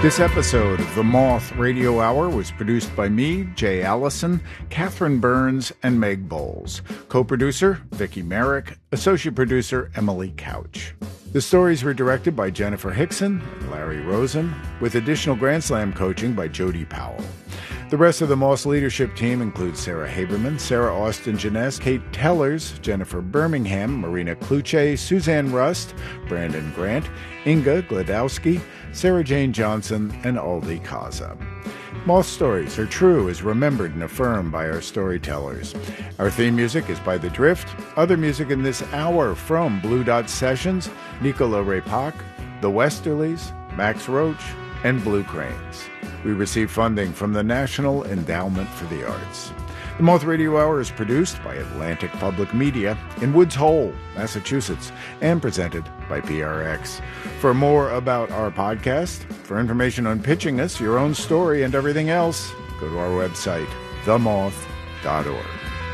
This episode of the Moth Radio Hour was produced by me, Jay Allison, Catherine Burns, and Meg Bowles. Co-producer, Vicki Merrick. Associate producer, Emily Couch. The stories were directed by Jennifer Hickson and Larry Rosen, with additional Grand Slam coaching by Jody Powell. The rest of the Moss leadership team includes Sarah Haberman, Sarah Austin-Jeunesse, Kate Tellers, Jennifer Birmingham, Marina Kluche, Suzanne Rust, Brandon Grant, Inga Gladowski, Sarah Jane Johnson, and Aldi Kaza. Moth stories are true as remembered and affirmed by our storytellers. Our theme music is by The Drift. Other music in this hour from Blue Dot Sessions, Nicola Ray-Pak, The Westerlies, Max Roach, and Blue Cranes. We receive funding from the National Endowment for the Arts. The Moth Radio Hour is produced by Atlantic Public Media in Woods Hole, Massachusetts, and presented by PRX. For more about our podcast, for information on pitching us, your own story, and everything else, go to our website, themoth.org.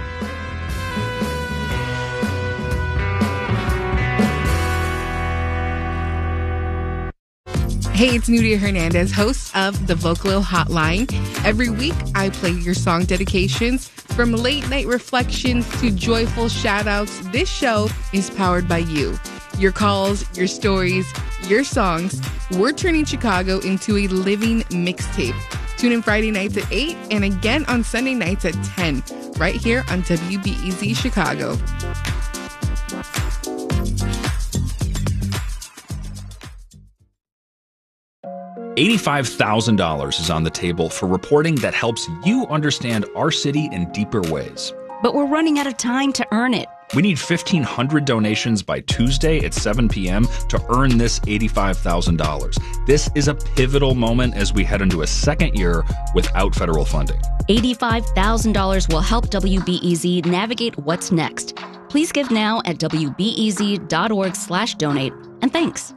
Hey, it's Nudia Hernandez, host of the Vocalo Hotline. Every week, I play your song dedications. From late night reflections to joyful shout outs, this show is powered by you. Your calls, your stories, your songs. We're turning Chicago into a living mixtape. Tune in Friday nights at 8 and again on Sunday nights at 10, right here on WBEZ Chicago. $85,000 is on the table for reporting that helps you understand our city in deeper ways. But we're running out of time to earn it. We need 1,500 donations by Tuesday at 7 p.m. to earn this $85,000. This is a pivotal moment as we head into a second year without federal funding. $85,000 will help WBEZ navigate what's next. Please give now at wbez.org/donate. And thanks.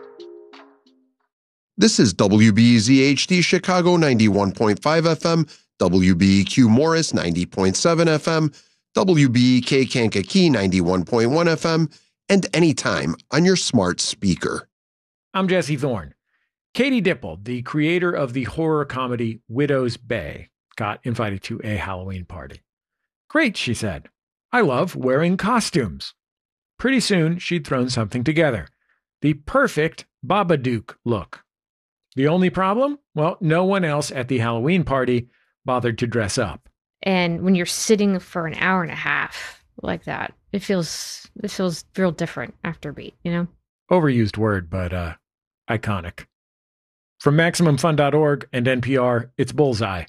This is WBEZ HD Chicago 91.5 FM, WBEQ Morris 90.7 FM, WBEK Kankakee 91.1 FM, and anytime on your smart speaker. I'm Jesse Thorne. Katie Dippold, the creator of the horror comedy Widow's Bay, got invited to a Halloween party. Great, she said. I love wearing costumes. Pretty soon, she'd thrown something together. The perfect Babadook look. The only problem? Well, no one else at the Halloween party bothered to dress up. And when you're sitting for an hour and a half like that, it feels real different after a beat, you know? Overused word, but iconic. From MaximumFun.org and NPR, it's Bullseye.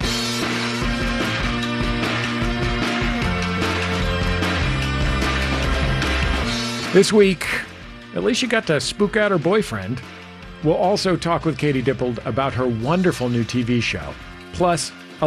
This week, Alicia got to spook out her boyfriend. We'll also talk with Katie Dippold about her wonderful new TV show. Plus,